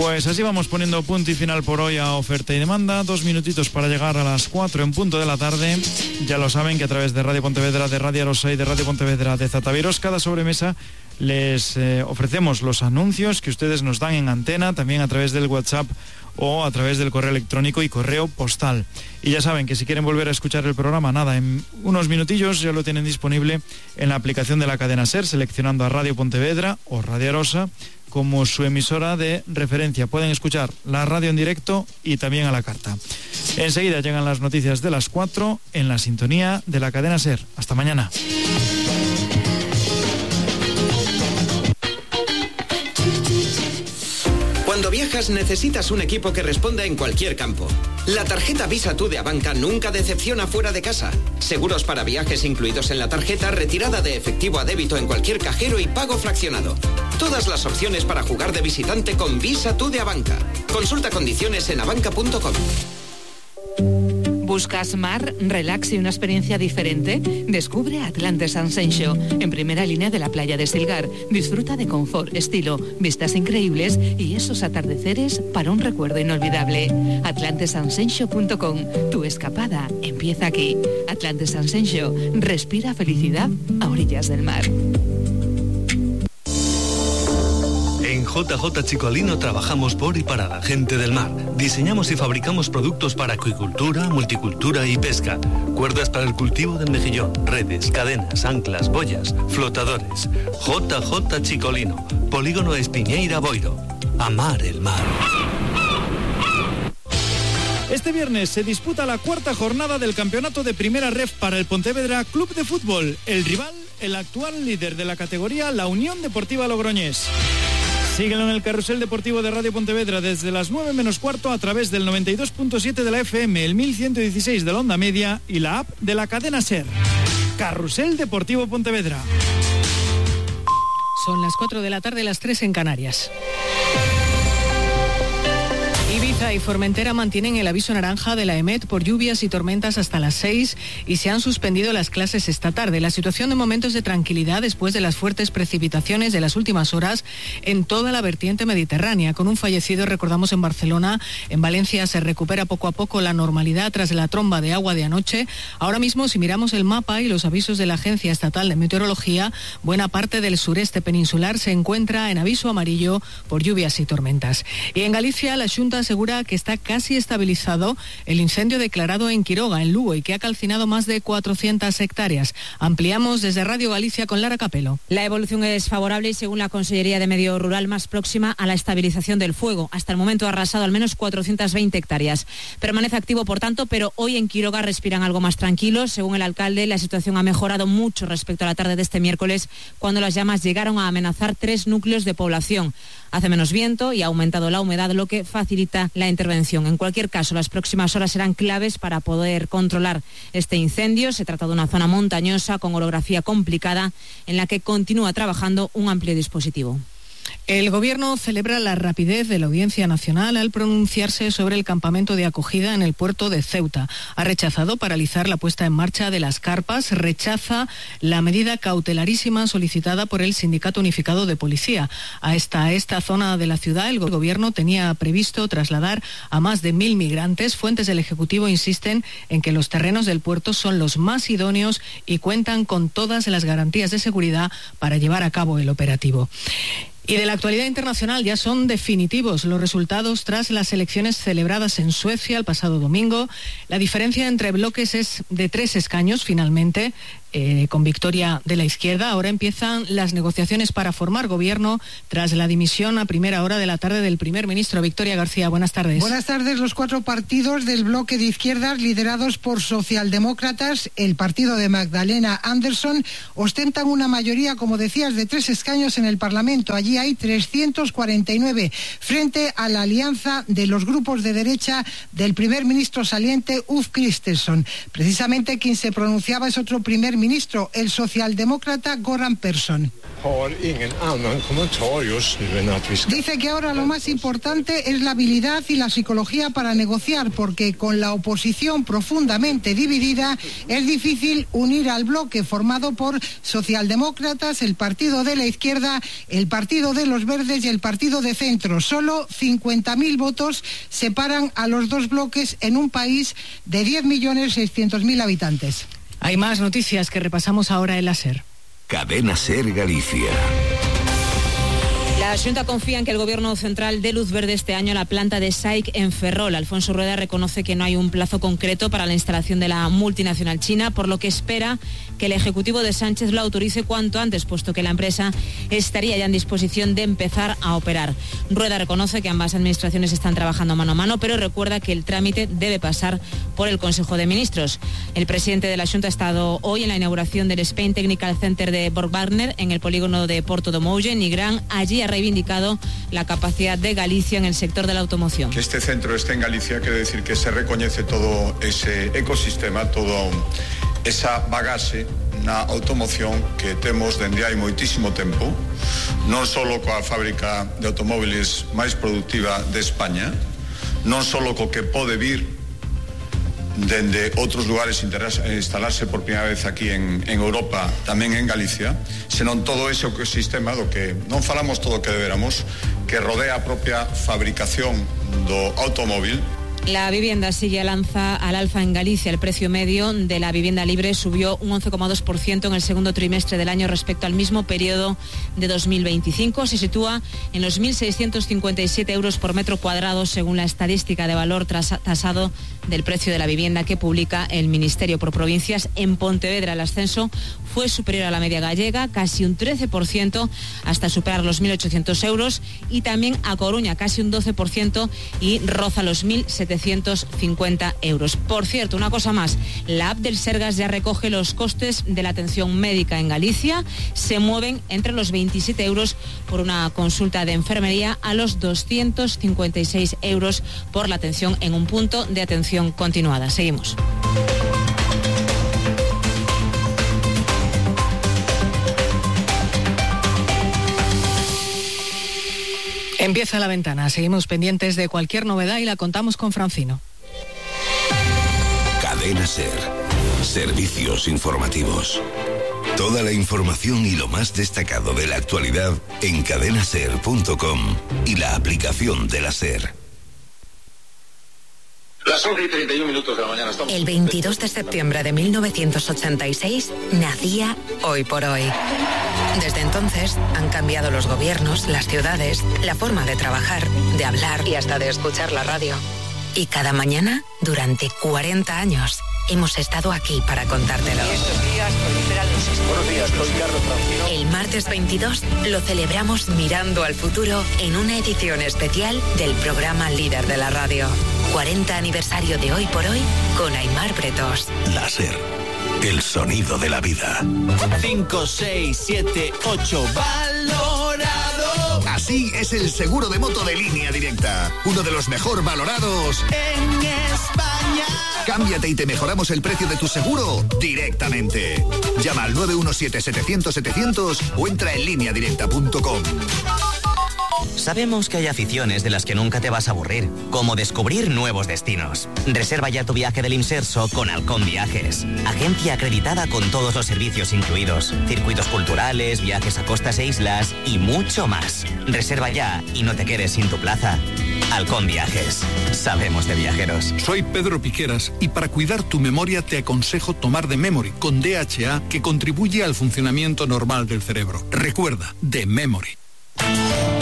Pues así vamos poniendo punto y final por hoy a Oferta y Demanda. 2 minutitos para llegar a las 4 en punto de la tarde. Ya lo saben que a través de Radio Pontevedra, de Radio Arosa y de Radio Pontevedra de Zataviros, cada sobremesa les ofrecemos los anuncios que ustedes nos dan en antena, también a través del WhatsApp o a través del correo electrónico y correo postal. Y ya saben que si quieren volver a escuchar el programa, nada, en unos minutillos ya lo tienen disponible en la aplicación de la cadena SER, seleccionando a Radio Pontevedra o Radio Arosa como su emisora de referencia. Pueden escuchar la radio en directo y también a la carta. Enseguida llegan las noticias de las 4 en la sintonía de la cadena SER. Hasta mañana. Cuando viajas necesitas un equipo que responda en cualquier campo. La tarjeta Visa Tú de Abanca nunca decepciona fuera de casa. Seguros para viajes incluidos en la tarjeta, retirada de efectivo a débito en cualquier cajero y pago fraccionado. Todas las opciones para jugar de visitante con Visa Tú de Abanca. Consulta condiciones en abanca.com. ¿Buscas mar, relax y una experiencia diferente? Descubre Atlantes Ascension, en primera línea de la playa de Silgar. Disfruta de confort, estilo, vistas increíbles y esos atardeceres para un recuerdo inolvidable. AtlantesAscension.com. Tu escapada empieza aquí. Atlantes Ascension. Respira felicidad a orillas del mar. En JJ Chicolino trabajamos por y para la gente del mar. Diseñamos y fabricamos productos para acuicultura, multicultura y pesca. Cuerdas para el cultivo del mejillón, redes, cadenas, anclas, boyas, flotadores. JJ Chicolino, Polígono Espiñeira Boiro. Amar el mar. Este viernes se disputa la 4ª jornada del campeonato de Primera Ref para el Pontevedra Club de Fútbol. El rival, el actual líder de la categoría, la Unión Deportiva Logroñés. Síguelo en el carrusel deportivo de Radio Pontevedra desde las 9 menos cuarto a través del 92.7 de la FM, el 1116 de la onda media y la app de la cadena SER. Carrusel Deportivo Pontevedra. Son las 4 de la tarde, las 3 en Canarias. Ibiza y Formentera mantienen el aviso naranja de la EMET por lluvias y tormentas hasta las 6 y se han suspendido las clases esta tarde. La situación de momento es de tranquilidad después de las fuertes precipitaciones de las últimas horas en toda la vertiente mediterránea. Con un fallecido, recordamos, en Barcelona. En Valencia se recupera poco a poco la normalidad tras la tromba de agua de anoche. Ahora mismo, si miramos el mapa y los avisos de la Agencia Estatal de Meteorología, buena parte del sureste peninsular se encuentra en aviso amarillo por lluvias y tormentas. Y en Galicia, la Xunta asegura que está casi estabilizado el incendio declarado en Quiroga, en Lugo, y que ha calcinado más de 400 hectáreas. Ampliamos desde Radio Galicia con Lara Capelo. La evolución es favorable y, según la Consellería de Medio Rural, más próxima a la estabilización del fuego. Hasta el momento ha arrasado al menos 420 hectáreas. Permanece activo, por tanto, pero hoy en Quiroga respiran algo más tranquilos. Según el alcalde, la situación ha mejorado mucho respecto a la tarde de este miércoles, cuando las llamas llegaron a amenazar 3 núcleos de población. Hace menos viento y ha aumentado la humedad, lo que facilita la intervención. En cualquier caso, las próximas horas serán claves para poder controlar este incendio. Se trata de una zona montañosa con orografía complicada en la que continúa trabajando un amplio dispositivo. El Gobierno celebra la rapidez de la Audiencia Nacional al pronunciarse sobre el campamento de acogida en el puerto de Ceuta. Ha rechazado paralizar la puesta en marcha de las carpas, rechaza la medida cautelarísima solicitada por el Sindicato Unificado de Policía. A esta zona de la ciudad el Gobierno tenía previsto trasladar a más de 1.000 migrantes. Fuentes del Ejecutivo insisten en que los terrenos del puerto son los más idóneos y cuentan con todas las garantías de seguridad para llevar a cabo el operativo. Y de la actualidad internacional, ya son definitivos los resultados tras las elecciones celebradas en Suecia el pasado domingo. La diferencia entre bloques es de 3 escaños finalmente, con victoria de la izquierda. Ahora empiezan las negociaciones para formar gobierno tras la dimisión a primera hora de la tarde del primer ministro. Victoria García, buenas tardes. Buenas tardes. Los 4 partidos del bloque de izquierdas, liderados por socialdemócratas, el partido de Magdalena Andersson, ostentan una mayoría, como decías, de 3 escaños en el Parlamento. Allí hay 349 frente a la alianza de los grupos de derecha del primer ministro saliente, Ulf Kristersson. Precisamente quien se pronunciaba es otro primer ministro, el socialdemócrata Göran Persson. Dice que ahora lo más importante es la habilidad y la psicología para negociar, porque con la oposición profundamente dividida es difícil unir al bloque formado por socialdemócratas, el Partido de la Izquierda, el Partido de los Verdes y el Partido de Centro. Solo 50.000 votos separan a los dos bloques en un país de 10.600.000 habitantes. Hay más noticias que repasamos ahora en la SER. Cadena SER Galicia. La Xunta confía en que el Gobierno central dé luz verde este año a la planta de SAIC en Ferrol. Alfonso Rueda reconoce que no hay un plazo concreto para la instalación de la multinacional china, por lo que espera que el Ejecutivo de Sánchez lo autorice cuanto antes, puesto que la empresa estaría ya en disposición de empezar a operar. Rueda reconoce que ambas administraciones están trabajando mano a mano, pero recuerda que el trámite debe pasar por el Consejo de Ministros. El presidente de la Xunta ha estado hoy en la inauguración del Spain Technical Center de Borg-Warner en el polígono de Porto de Moulle, Nigrán. Allí ha reivindicado la capacidad de Galicia en el sector de la automoción. Que este centro esté en Galicia quiere decir que se recoñece todo ese ecosistema, toda esa bagaxe na automoción que temos dende hai moitísimo tempo, non só coa fábrica de automóviles máis productiva de España, non só co que pode vir dende outros lugares instalarse por primeira vez aquí en Europa, tamén en Galicia, senón todo ese ecosistema do que non falamos todo o que deberamos, que rodea a propia fabricación do automóvil. La vivienda sigue al alza en Galicia. El precio medio de la vivienda libre subió un 11,2% en el segundo trimestre del año respecto al mismo periodo de 2025. Se sitúa en los 1.657 euros por metro cuadrado, según la estadística de valor tasado del precio de la vivienda que publica el Ministerio por provincias. En Pontevedra el ascenso fue superior a la media gallega, casi un 13%, hasta superar los 1.800 euros, y también a Coruña, casi un 12%, y roza los 1.750 euros. Por cierto, una cosa más, la app del Sergas ya recoge los costes de la atención médica en Galicia. Se mueven entre los 27 euros por una consulta de enfermería a los 256 euros por la atención en un punto de atención continuada. Seguimos. Empieza la ventana. Seguimos pendientes de cualquier novedad y la contamos con Francino. Cadena SER. Servicios informativos. Toda la información y lo más destacado de la actualidad en cadenaser.com y la aplicación de la SER. Las 11:31 de la mañana. El 22 de septiembre de 1986 nacía Hoy por Hoy. Desde entonces han cambiado los gobiernos, las ciudades, la forma de trabajar, de hablar y hasta de escuchar la radio. Y cada mañana, durante 40 años, hemos estado aquí para contártelo. Buenos días, soy Carlos Francino. El martes 22 lo celebramos mirando al futuro en una edición especial del programa líder de la radio. 40 aniversario de Hoy por Hoy con Aimar Bretos. La SER, el sonido de la vida. 5, 6, 7, 8, valorado. Así es el seguro de moto de Línea Directa, uno de los mejor valorados en España. Cámbiate y te mejoramos el precio de tu seguro directamente. Llama al 917-700-700 o entra en lineadirecta.com. Sabemos que hay aficiones de las que nunca te vas a aburrir, como descubrir nuevos destinos. Reserva ya tu viaje del Imserso con Halcón Viajes, agencia acreditada con todos los servicios incluidos, circuitos culturales, viajes a costas e islas y mucho más. Reserva ya y no te quedes sin tu plaza. Halcón Viajes, sabemos de viajeros. Soy Pedro Piqueras y para cuidar tu memoria te aconsejo tomar The Memory con DHA, que contribuye al funcionamiento normal del cerebro. Recuerda, The Memory.